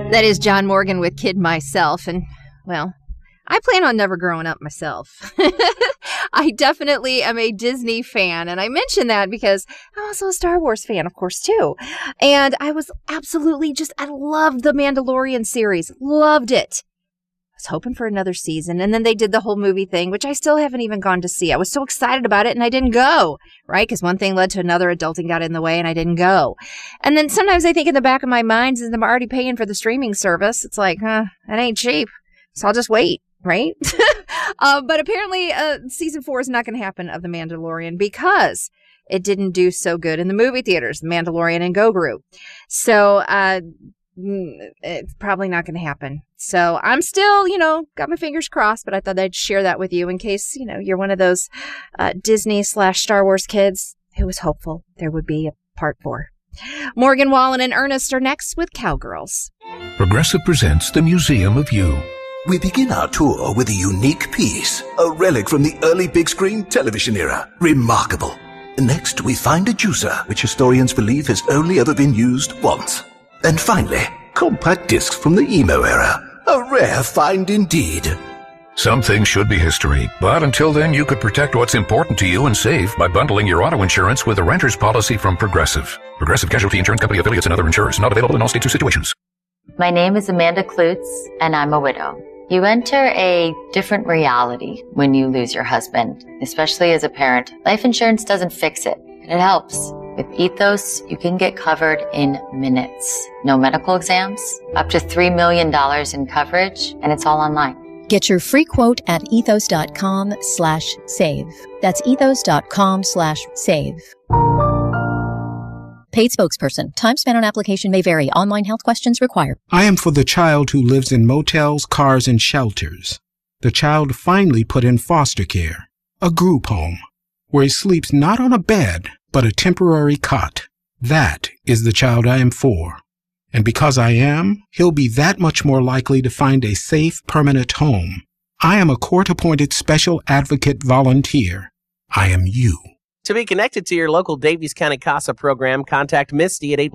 That is John Morgan with Kid Myself. And, well, I plan on never growing up myself. I definitely am a Disney fan. And I mention that because I'm also a Star Wars fan, of course, too. And I was absolutely I loved the Mandalorian series. Loved it. I was hoping for another season. And then they did the whole movie thing, which I still haven't even gone to see. I was so excited about it and I didn't go, right? Because one thing led to another, adulting got in the way and I didn't go. And then sometimes I think in the back of my mind, since I'm already paying for the streaming service, it's like, that ain't cheap. So I'll just wait, right? But apparently season 4 is not going to happen of The Mandalorian because it didn't do so good in the movie theaters, The Mandalorian and Grogu. So it's probably not going to happen. So I'm still, got my fingers crossed, but I thought I'd share that with you in case, you're one of those Disney/Star Wars kids who was hopeful there would be a part 4. Morgan Wallen and Ernest are next with Cowgirls. Progressive presents The Museum of You. We begin our tour with a unique piece, a relic from the early big screen television era. Remarkable. Next, we find a juicer, which historians believe has only ever been used once. And finally, compact discs from the emo era. A rare find indeed. Some things should be history, but until then you could protect what's important to you and save by bundling your auto insurance with a renter's policy from Progressive. Progressive Casualty Insurance Company affiliates and other insurers. Not available in all states or situations. My name is Amanda Klutz, and I'm a widow. You enter a different reality when you lose your husband, especially as a parent. Life insurance doesn't fix it, but it helps. With Ethos, you can get covered in minutes. No medical exams, up to $3 million in coverage, and it's all online. Get your free quote at ethos.com/save. That's ethos.com/save. Paid spokesperson. Time spent on application may vary. Online health questions required. I am for the child who lives in motels, cars, and shelters. The child finally put in foster care, a group home, where he sleeps not on a bed, but a temporary cot. That is the child I am for. And because I am, he'll be that much more likely to find a safe, permanent home. I am a court-appointed special advocate volunteer. I am you. To be connected to your local Daviess County CASA program, contact Misty at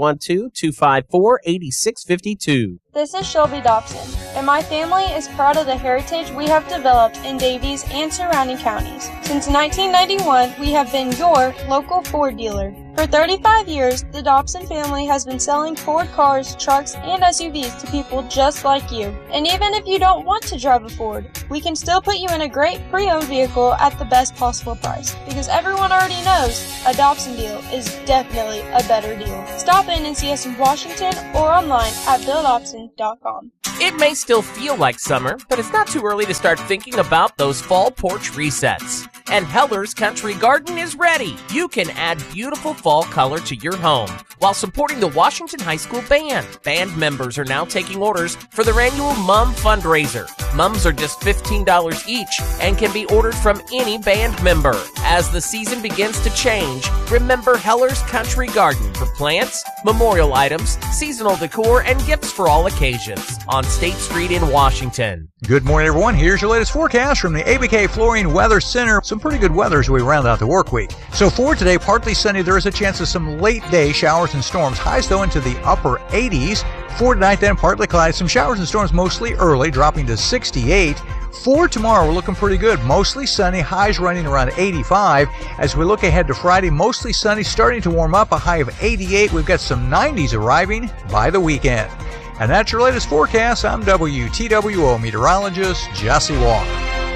812-254-8652. This is Shelby Dobson, and my family is proud of the heritage we have developed in Daviess and surrounding counties. Since 1991, we have been your local Ford dealer. For 35 years, the Dobson family has been selling Ford cars, trucks, and SUVs to people just like you. And even if you don't want to drive a Ford, we can still put you in a great pre-owned vehicle at the best possible price. Because everyone already knows a Dobson deal is definitely a better deal. Stop in and see us in Washington or online at BillDobson.com. It may still feel like summer, but it's not too early to start thinking about those fall porch resets. And Heller's Country Garden is ready. You can add beautiful fall color to your home while supporting the Washington High School Band. Band members are now taking orders for their annual Mum fundraiser. Mums are just $15 each and can be ordered from any band member. As the season begins to change, remember Heller's Country Garden for plants, memorial items, seasonal decor, and gifts for all occasions on State Street in Washington. Good morning, everyone. Here's your latest forecast from the ABK Flooring Weather Center. Some pretty good weather as we round out the work week. So for today, partly sunny. There is a chance of some late day showers and storms. Highs though into the upper 80s. For tonight then, partly cloudy. Some showers and storms mostly early, dropping to 68. For tomorrow, we're looking pretty good. Mostly sunny, highs running around 85. As we look ahead to Friday, mostly sunny, starting to warm up, a high of 88. We've got some 90s arriving by the weekend. And that's your latest forecast. I'm WTWO meteorologist Jesse Walker.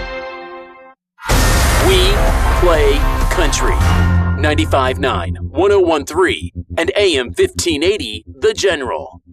We play country. 95.9, 101.3, and AM 1580, The General.